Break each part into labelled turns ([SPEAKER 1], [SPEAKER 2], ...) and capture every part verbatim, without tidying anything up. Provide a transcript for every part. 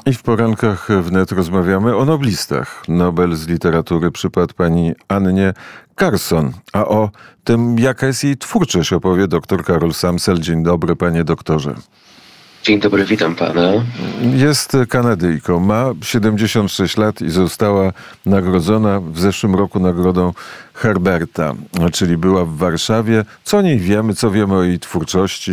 [SPEAKER 1] I w porankach wnet rozmawiamy o noblistach. Nobel z literatury przypadł pani Annie Carson, a o tym, jaka jest jej twórczość, opowie dr Karol Samsel. Dzień dobry, panie doktorze.
[SPEAKER 2] Dzień dobry, witam pana.
[SPEAKER 1] Jest Kanadyjką, ma siedemdziesiąt sześć lat i została nagrodzona w zeszłym roku nagrodą Herberta, czyli była w Warszawie. Co o niej wiemy, co wiemy o jej twórczości?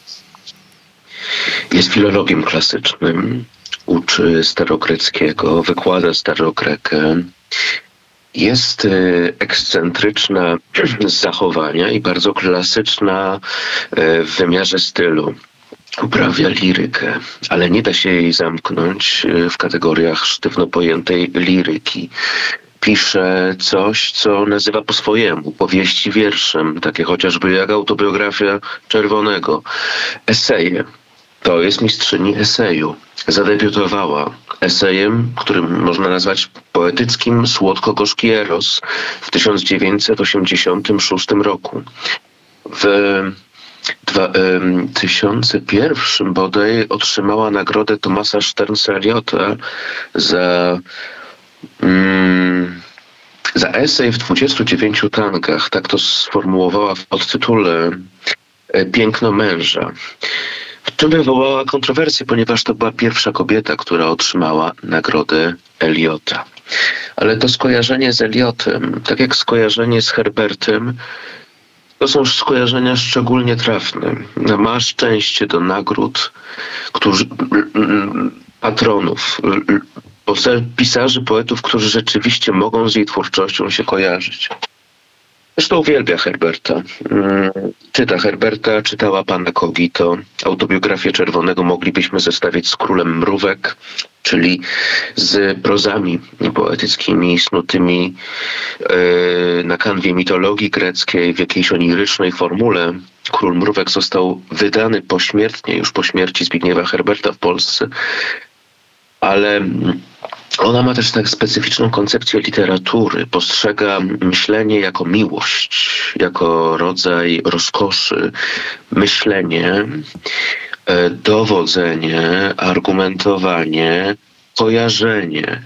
[SPEAKER 2] Jest filologiem klasycznym, uczy starogreckiego, wykłada starogrekę. Jest ekscentryczna z zachowania i bardzo klasyczna w wymiarze stylu. Uprawia lirykę, ale nie da się jej zamknąć w kategoriach sztywno pojętej liryki. Pisze coś, co nazywa po swojemu, powieści wierszem, takie chociażby jak autobiografia Czerwonego. Eseje. To jest mistrzyni eseju. Zadebiutowała esejem, którym można nazwać poetyckim Słodko-gorzki eros w tysiąc dziewięćset osiemdziesiątym szóstym roku. W dwa tysiące pierwszym bodaj otrzymała nagrodę Thomasa Stearnsa Eliota za, mm, za esej w dwudziestu dziewięciu tangach. Tak to sformułowała w podtytule Piękno męża. W czym wywołała kontrowersję, ponieważ to była pierwsza kobieta, która otrzymała nagrodę Eliota. Ale to skojarzenie z Eliotem, tak jak skojarzenie z Herbertem, to są skojarzenia szczególnie trafne. Ma szczęście do nagród, którzy, patronów, pisarzy, poetów, którzy rzeczywiście mogą z jej twórczością się kojarzyć. Zresztą uwielbia Herberta. Czyta Herberta, czytała pana Kogito. Autobiografię Czerwonego moglibyśmy zestawić z Królem Mrówek, czyli z prozami poetyckimi snutymi yy, na kanwie mitologii greckiej w jakiejś onirycznej formule. Król Mrówek został wydany pośmiertnie, już po śmierci Zbigniewa Herberta w Polsce, ale ona ma też tak specyficzną koncepcję literatury. Postrzega myślenie jako miłość, jako rodzaj rozkoszy. Myślenie, dowodzenie, argumentowanie, kojarzenie,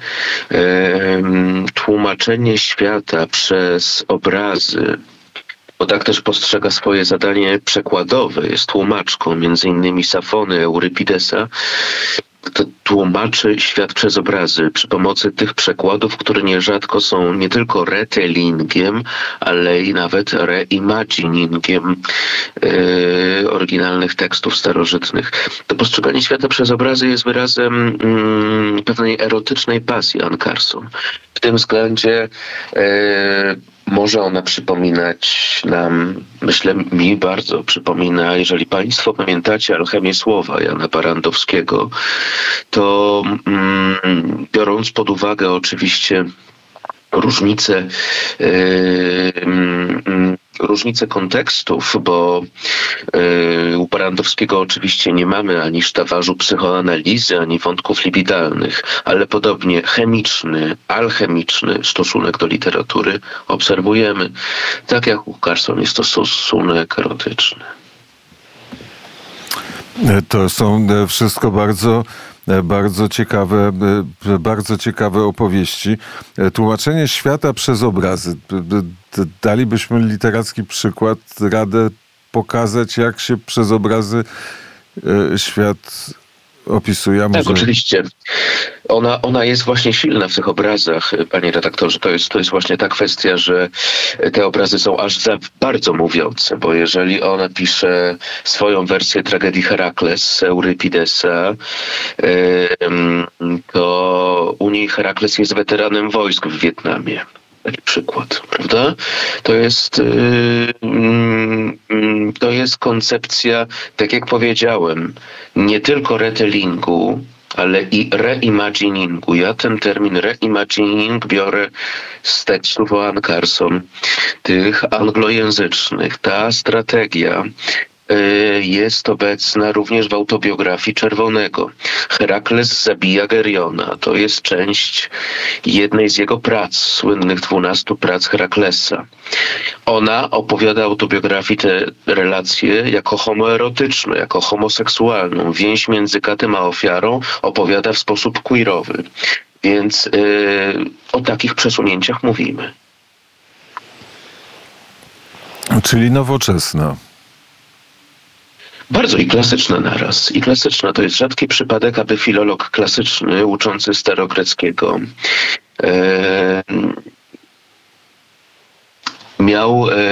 [SPEAKER 2] tłumaczenie świata przez obrazy. Bo tak też postrzega swoje zadanie przekładowe. Jest tłumaczką między innymi Safony, Eurypidesa. To tłumaczy świat przez obrazy przy pomocy tych przekładów, które nierzadko są nie tylko retellingiem, ale i nawet reimaginingiem yy, oryginalnych tekstów starożytnych. To postrzeganie świata przez obrazy jest wyrazem yy, pewnej erotycznej pasji Anne Carson. W tym względzie yy, może ona przypominać nam, myślę, mi bardzo przypomina, jeżeli państwo pamiętacie Alchemię Słowa Jana Barandowskiego, to mm, biorąc pod uwagę oczywiście różnice, yy, yy, różnice kontekstów, bo yy, u Barandowskiego oczywiście nie mamy ani sztawarzu psychoanalizy, ani wątków libidalnych, ale podobnie chemiczny, alchemiczny stosunek do literatury obserwujemy. Tak jak u Carson jest to stosunek erotyczny.
[SPEAKER 1] To są wszystko bardzo Bardzo ciekawe, bardzo ciekawe opowieści. Tłumaczenie świata przez obrazy. Dalibyśmy literacki przykład, radę pokazać, jak się przez obrazy świat opisuje.
[SPEAKER 2] Tak, może... oczywiście. Ona, ona jest właśnie silna w tych obrazach, panie redaktorze. To jest, to jest właśnie ta kwestia, że te obrazy są aż za bardzo mówiące, bo jeżeli ona pisze swoją wersję tragedii Herakles z Eurypidesa, to u niej Herakles jest weteranem wojsk w Wietnamie. Taki przykład, prawda? To jest, yy, to jest koncepcja, tak jak powiedziałem, nie tylko retellingu, ale i reimaginingu. Ja ten termin reimagining biorę z tekstów o Anne Carson, tych anglojęzycznych. Ta strategia jest obecna również w autobiografii Czerwonego. Herakles zabija Geriona. To jest część jednej z jego prac, słynnych dwunastu prac Heraklesa. Ona opowiada autobiografii te relacje jako homoerotyczne, jako homoseksualną. Więź między katem a ofiarą opowiada w sposób queerowy. Więc yy, o takich przesunięciach mówimy.
[SPEAKER 1] Czyli nowoczesna.
[SPEAKER 2] Bardzo i klasyczna naraz. I klasyczna to jest rzadki przypadek, aby filolog klasyczny uczący starogreckiego e, miał, e,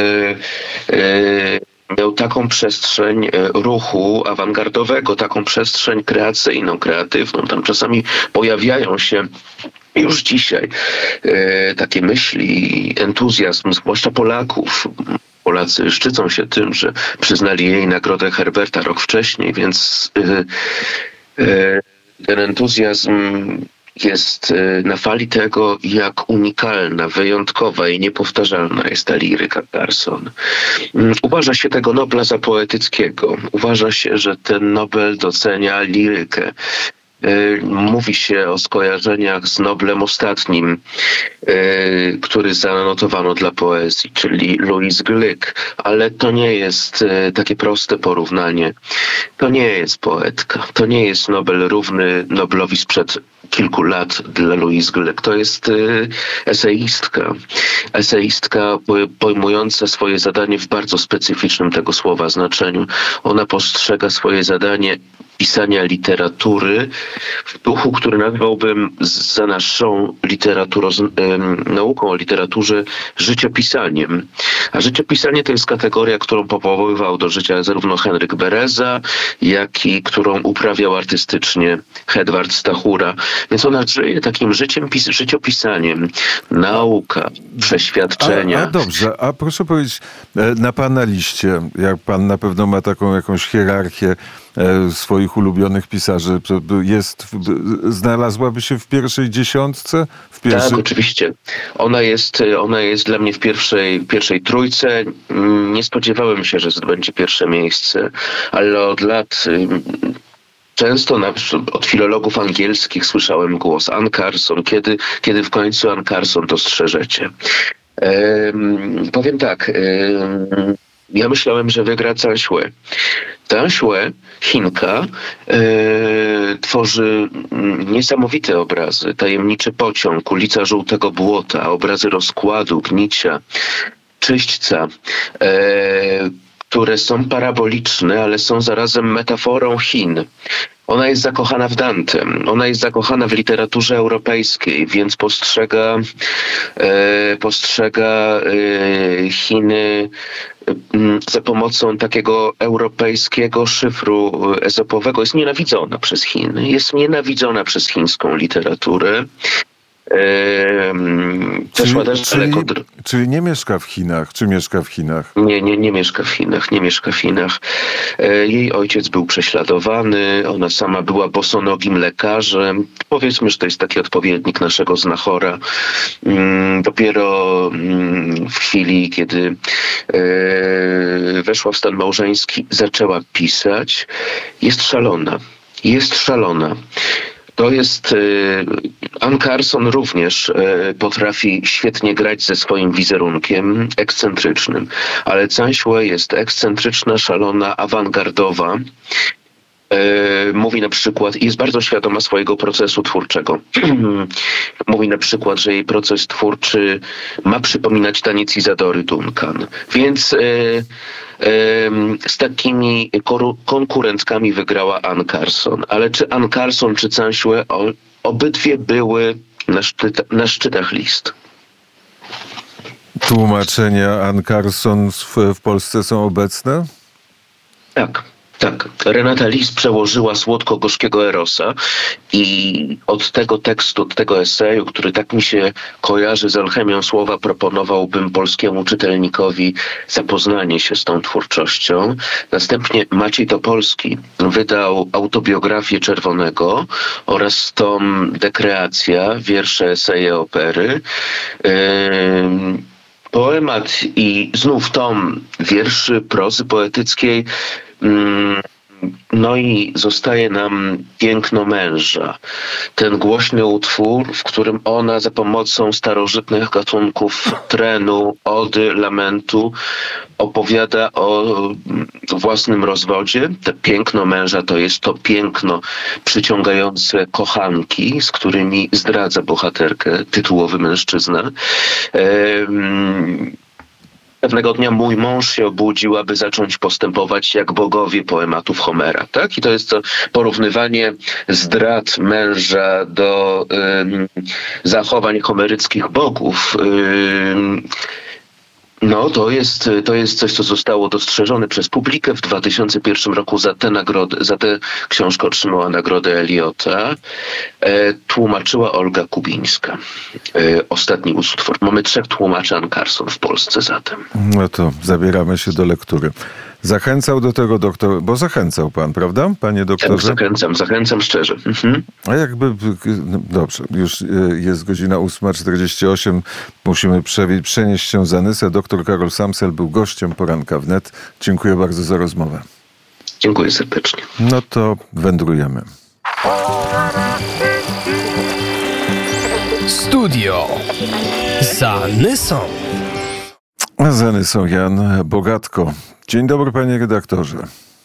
[SPEAKER 2] e, miał taką przestrzeń ruchu awangardowego, taką przestrzeń kreacyjną, kreatywną. Tam czasami pojawiają się już dzisiaj e, takie myśli, entuzjazm, zwłaszcza Polaków. Polacy szczycą się tym, że przyznali jej nagrodę Herberta rok wcześniej, więc yy, yy, ten entuzjazm jest yy, na fali tego, jak unikalna, wyjątkowa i niepowtarzalna jest ta liryka Carson. Yy, uważa się tego Nobla za poetyckiego. Uważa się, że ten Nobel docenia lirykę. Mówi się o skojarzeniach z Noblem ostatnim, który zanotowano dla poezji, czyli Louise Glück, ale to nie jest takie proste porównanie. To nie jest poetka. To nie jest Nobel równy Noblowi sprzed kilku lat dla Louise Glück. To jest eseistka. Eseistka pojmująca swoje zadanie w bardzo specyficznym tego słowa znaczeniu. Ona postrzega swoje zadanie pisania literatury w duchu, który nazwałbym za naszą literaturą, nauką o literaturze życiopisaniem. A życiopisanie to jest kategoria, którą powoływał do życia zarówno Henryk Bereza, jak i którą uprawiał artystycznie Edward Stachura. Więc ona żyje takim życiem, życiopisaniem. Nauka, przeświadczenia.
[SPEAKER 1] A, a dobrze, a proszę powiedzieć, na pana liście, jak pan na pewno ma taką jakąś hierarchię swoich ulubionych pisarzy, jest, znalazłaby się w pierwszej dziesiątce? W pierwszej...
[SPEAKER 2] Tak, oczywiście. Ona jest, ona jest dla mnie w pierwszej, pierwszej trójce. Nie spodziewałem się, że zdobędzie pierwsze miejsce, ale od lat często na, od filologów angielskich słyszałem głos Anne Carson. Kiedy, kiedy w końcu Anne Carson dostrzeżecie? Ehm, powiem tak. Ehm, Ja myślałem, że wygra Zhang Xue. Zhang Xue, Chinka, e, tworzy niesamowite obrazy. Tajemniczy pociąg, ulica Żółtego Błota, obrazy rozkładu, gnicia, czyśćca, e, które są paraboliczne, ale są zarazem metaforą Chin. Ona jest zakochana w Dante, ona jest zakochana w literaturze europejskiej, więc postrzega, e, postrzega e, Chiny za pomocą takiego europejskiego szyfru ezopowego. Jest nienawidzona przez Chiny, jest nienawidzona przez chińską literaturę. Ehm,
[SPEAKER 1] czyli,
[SPEAKER 2] też
[SPEAKER 1] czyli,
[SPEAKER 2] daleko...
[SPEAKER 1] czyli nie mieszka w Chinach, czy mieszka w Chinach?
[SPEAKER 2] Nie, nie, nie mieszka w Chinach, nie mieszka w Chinach. E, jej ojciec był prześladowany, ona sama była bosonogim lekarzem. Powiedzmy, że to jest taki odpowiednik naszego znachora. Mm, dopiero mm, w chwili, kiedy e, weszła w stan małżeński, zaczęła pisać. Jest szalona, jest szalona. To jest... Anne Carson również potrafi świetnie grać ze swoim wizerunkiem ekscentrycznym, ale Zhang Xue jest ekscentryczna, szalona, awangardowa. Mówi na przykład, i jest bardzo świadoma swojego procesu twórczego. Mówi na przykład, że jej proces twórczy ma przypominać taniec Izadori Duncan. Więc e, e, z takimi konkurentkami wygrała Anne Carson. Ale czy Anne Carson, czy Zhang Xue, obydwie były na, szczyta, na szczytach list.
[SPEAKER 1] Tłumaczenia Anne Carson w, w Polsce są obecne?
[SPEAKER 2] Tak. Tak, Renata Lis przełożyła Słodko-gorzkiego Erosa i od tego tekstu, od tego eseju, który tak mi się kojarzy z alchemią słowa, proponowałbym polskiemu czytelnikowi zapoznanie się z tą twórczością. Następnie Maciej Topolski wydał autobiografię Czerwonego oraz tom Dekreacja, wiersze, eseje, opery. Yy, poemat i znów tom wierszy, prozy poetyckiej. Mm, No i zostaje nam Piękno męża. Ten głośny utwór, w którym ona za pomocą starożytnych gatunków trenu, ody, lamentu opowiada o własnym rozwodzie. To piękno męża to jest to piękno przyciągające kochanki, z którymi zdradza bohaterkę, tytułowy mężczyzna. Ehm, Pewnego dnia mój mąż się obudził, aby zacząć postępować jak bogowie poematów Homera. Tak? I to jest to porównywanie zdrad męża do ym, zachowań homeryckich bogów. Ym, No, to jest, to jest coś, co zostało dostrzeżone przez publikę. W dwa tysiące pierwszym roku za tę nagrodę, za tę książkę otrzymała nagrodę Eliota. E, tłumaczyła Olga Kubińska. E, ostatni utwór. Mamy trzech tłumaczy Ann Carson w Polsce zatem.
[SPEAKER 1] No to zabieramy się do lektury. Zachęcał do tego doktor, bo zachęcał pan, prawda, panie doktorze?
[SPEAKER 2] Tak, zachęcam, zachęcam szczerze. Mhm.
[SPEAKER 1] A jakby, no dobrze, już jest godzina ósma czterdzieści osiem, musimy przewi- przenieść się za Nysę. Doktor Karol Samsel był gościem Poranka Wnet. Dziękuję bardzo za rozmowę.
[SPEAKER 2] Dziękuję serdecznie.
[SPEAKER 1] No to wędrujemy.
[SPEAKER 3] Studio za Nysą.
[SPEAKER 1] A za Nysą Jan Bogatko. Dzień dobry, panie redaktorze.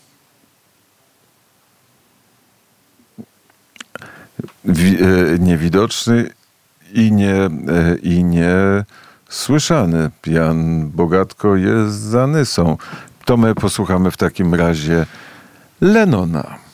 [SPEAKER 1] Wi- e, niewidoczny i nie, e, i nie słyszany Jan Bogatko jest za Nysą. To my posłuchamy w takim razie Lennona.